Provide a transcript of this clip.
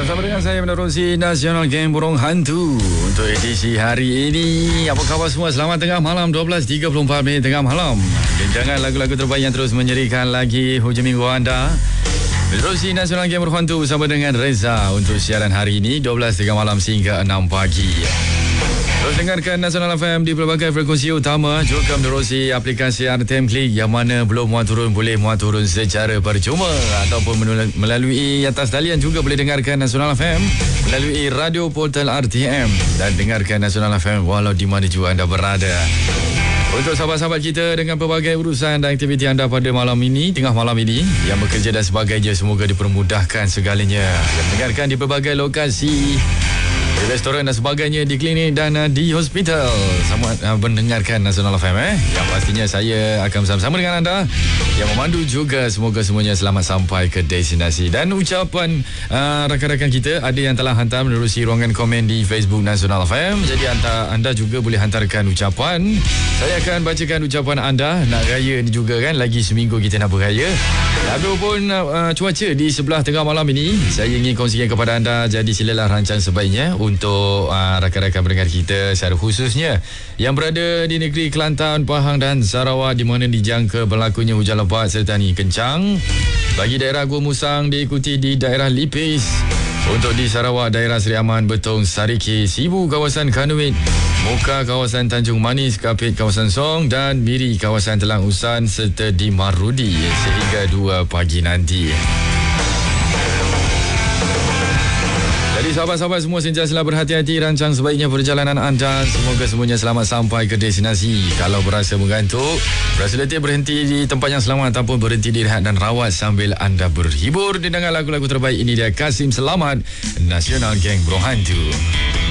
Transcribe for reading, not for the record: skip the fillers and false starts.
Bersama dengan saya menerusi Nasional Geng Burung Hantu untuk edisi hari ini. Apa khabar semua? Selamat tengah malam, 12.34 minit tengah malam. Jangan lagu-lagu terbaik yang terus menyerikan lagi hujung minggu anda. Menerusi Nasional Geng Burung Hantu bersama dengan Reza untuk siaran hari ini 12.03 malam sehingga 6 pagi. Terus dengarkan Nasional FM di pelbagai frekuensi utama. Juga menerusi aplikasi RTM Klik yang mana belum muat turun boleh muat turun secara percuma ataupun melalui atas talian juga boleh dengarkan Nasional FM melalui radio portal RTM dan dengarkan Nasional FM walau di mana juga anda berada. Untuk sahabat-sahabat kita dengan pelbagai urusan dan aktiviti anda pada malam ini, tengah malam ini, yang bekerja dan sebagainya, semoga dipermudahkan segalanya. Yang mendengarkan di pelbagai lokasi, di restoran dan sebagainya, di klinik dan di hospital, sama mendengarkan Nasional FM. Yang pastinya saya akan bersama-sama dengan anda yang memandu juga. Semoga semuanya selamat sampai ke destinasi. Dan ucapan rakan-rakan kita ada yang telah hantar menerusi ruangan komen di Facebook Nasional FM. Jadi anda juga boleh hantarkan ucapan. Saya akan bacakan ucapan anda. Nak raya ni juga kan, lagi seminggu kita nak beraya. Adapun cuaca di sebelah tengah malam ini, saya ingin kongsikan kepada anda. Jadi silalah rancang sebaiknya untuk rakan-rakan pendengar kita, secara khususnya yang berada di negeri Kelantan, Pahang dan Sarawak, di mana dijangka berlakunya hujan lebat serta angin kencang. Bagi daerah Gua Musang diikuti di daerah Lipis. Untuk di Sarawak, daerah Seri Aman, Betong, Sariki, Sibu, kawasan Kanuit, Muka, kawasan Tanjung Manis, Kapit, kawasan Song dan Miri, kawasan Telang Usan serta di Marudi sehingga 2 pagi nanti. Jadi sahabat-sahabat semua, sentiasalah berhati-hati rancang sebaiknya perjalanan anda. Semoga semuanya selamat sampai ke destinasi. Kalau berasa mengantuk, berasa letih, berhenti di tempat yang selamat ataupun berhenti direhat dan rawat sambil anda berhibur dengan lagu-lagu terbaik. Ini dia Kasim Selamat, Nasional Geng Burung Hantu.